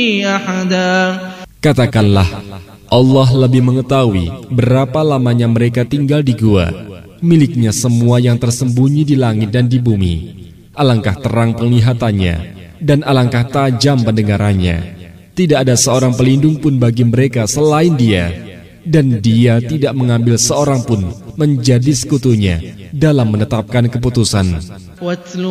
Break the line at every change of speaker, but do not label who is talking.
أحدا.
Katakanlah, Allah lebih mengetahui berapa lamanya mereka tinggal di gua, miliknya semua yang tersembunyi di langit dan di bumi. Alangkah terang penglihatannya dan alangkah tajam pendengarannya. Tidak ada seorang pelindung pun bagi mereka selain Dia, dan Dia tidak mengambil seorang pun menjadi sekutunya dalam menetapkan keputusan.
واتل